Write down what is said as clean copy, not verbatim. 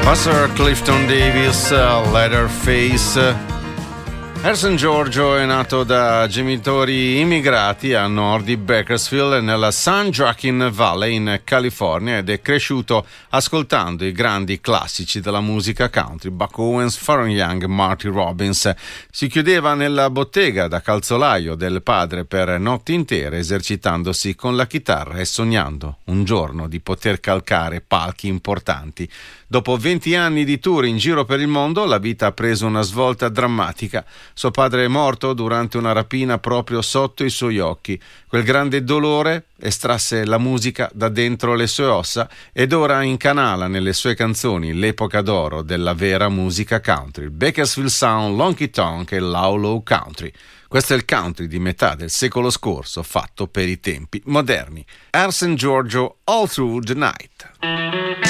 Pastor Clifton Davis, Leatherface. Harrison Giorgio è nato da genitori immigrati a nord di Bakersfield nella San Joaquin Valley in California ed è cresciuto ascoltando i grandi classici della musica country, Buck Owens, Faron Young, Marty Robbins. Si chiudeva nella bottega da calzolaio del padre per notti intere esercitandosi con la chitarra e sognando un giorno di poter calcare palchi importanti. Dopo 20 anni di tour in giro per il mondo, la vita ha preso una svolta drammatica. Suo padre è morto durante una rapina proprio sotto i suoi occhi. Quel grande dolore estrasse la musica da dentro le sue ossa ed ora incanala nelle sue canzoni l'epoca d'oro della vera musica country. Bakersfield Sound, Honky Tonk e Low Low Country. Questo è il country di metà del secolo scorso, fatto per i tempi moderni. Harrison Giorgio, All Through the Night.